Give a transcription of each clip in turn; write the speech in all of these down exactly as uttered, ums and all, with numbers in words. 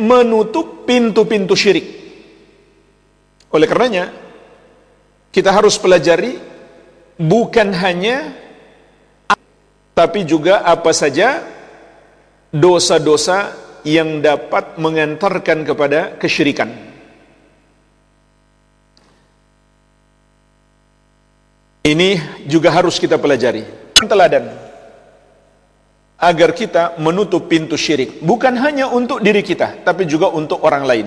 menutup pintu-pintu syirik. Oleh karenanya, kita harus pelajari bukan hanya tapi juga apa saja dosa-dosa yang dapat mengantarkan kepada kesyirikan. Ini juga harus kita pelajari. Teladan agar kita menutup pintu syirik, bukan hanya untuk diri kita, tapi juga untuk orang lain.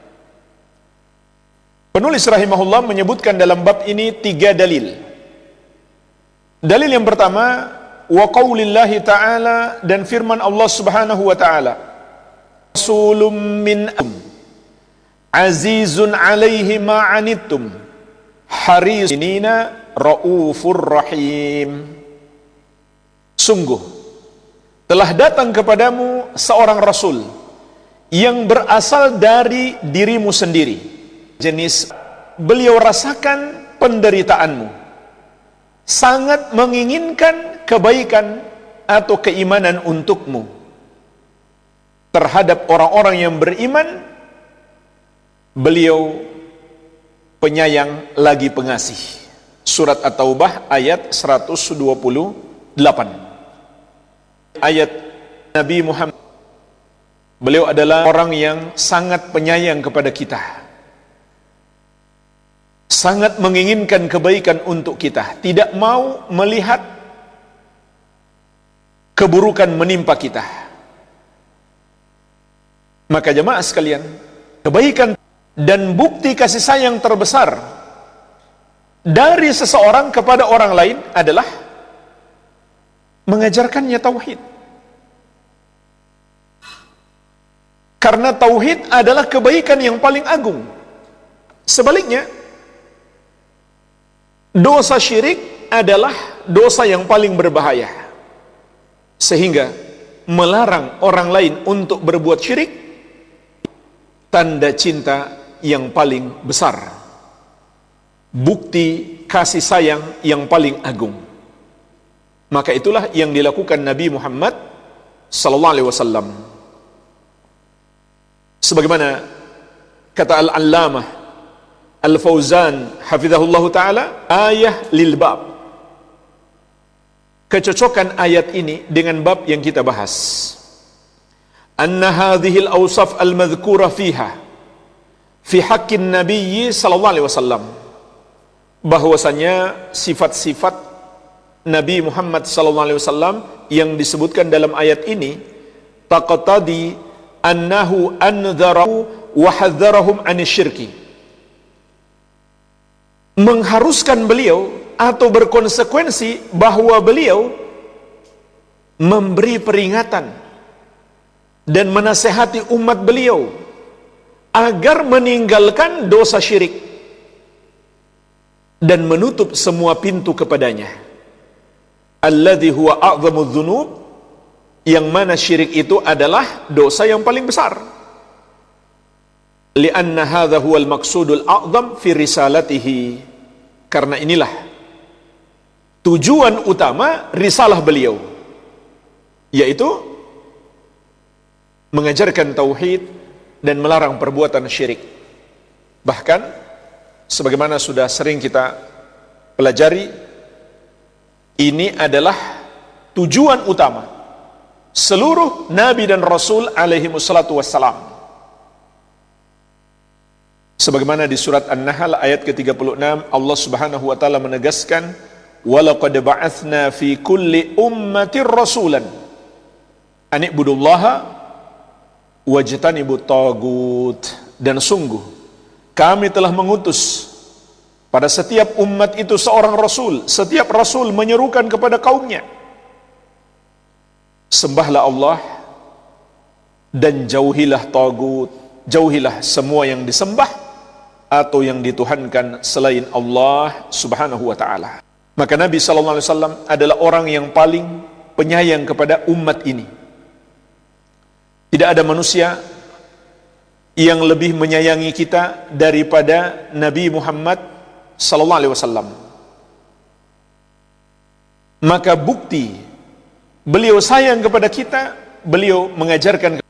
Penulis rahimahullah menyebutkan dalam bab ini tiga dalil. Dalil yang pertama, wa qaulillahi ta'ala, dan firman Allah subhanahu wa ta'ala, Rasulun min azizun alaihi ma'anittum harisinina ra'ufur rahim. Sungguh telah datang kepadamu seorang Rasul yang berasal dari dirimu sendiri. Jenis beliau rasakan penderitaanmu, sangat menginginkan kebaikan atau keimanan untukmu. Terhadap orang-orang yang beriman, beliau penyayang lagi pengasih. Surat At-Taubah ayat seratus dua puluh delapan. Ayat Nabi Muhammad, beliau adalah orang yang sangat penyayang kepada kita, sangat menginginkan kebaikan untuk kita, tidak mau melihat keburukan menimpa kita. Maka jemaah sekalian, kebaikan dan bukti kasih sayang terbesar dari seseorang kepada orang lain adalah mengajarkannya tauhid. Karena tauhid adalah kebaikan yang paling agung. Sebaliknya, dosa syirik adalah dosa yang paling berbahaya, sehingga melarang orang lain untuk berbuat syirik tanda cinta yang paling besar, bukti kasih sayang yang paling agung. Maka itulah yang dilakukan Nabi Muhammad sallallahu alaihi wasallam. Sebagaimana kata Al-Allamah Al-Fauzan hafizahullah ta'ala, ayah lil bab, kecocokan ayat ini dengan bab yang kita bahas. Anna hadhil awsaf al-madhkura fiha fi haqqin nabiyyi sallallahu alaihi wasallam, bahwasanya sifat-sifat Nabi Muhammad sallallahu alaihi wasallam yang disebutkan dalam ayat ini taqtadi annahu anzarahu wa hadzarahum anisyirki, mengharuskan beliau atau berkonsekuensi bahwa beliau memberi peringatan dan menasihati umat beliau agar meninggalkan dosa syirik dan menutup semua pintu kepadanya. Alladzi huwa a'dhamudz dzunub, yang mana syirik itu adalah dosa yang paling besar. Lianna hadza huwal maqsudul a'dham fi risalatihi, karena inilah tujuan utama risalah beliau, yaitu mengajarkan tauhid dan melarang perbuatan syirik. Bahkan sebagaimana sudah sering kita pelajari, ini adalah tujuan utama seluruh nabi dan rasul alaihi wassalatu wassalam. Sebagaimana di surat An-Nahl ayat ke tiga puluh enam, Allah Subhanahu wa taala menegaskan, "Walaqad ba'atsna fi kulli ummatir rasulan an ibudullaha wajtanibut tagut." Dan sungguh kami telah mengutus pada setiap umat itu seorang rasul. Setiap rasul menyerukan kepada kaumnya, sembahlah Allah dan jauhilah tagut, jauhilah semua yang disembah atau yang dituhankan selain Allah Subhanahu wa taala. Maka Nabi sallallahu alaihi wasallam adalah orang yang paling penyayang kepada umat ini. Tidak ada manusia yang lebih menyayangi kita daripada Nabi Muhammad sallallahu alaihi wasallam. Maka bukti beliau sayang kepada kita, beliau mengajarkan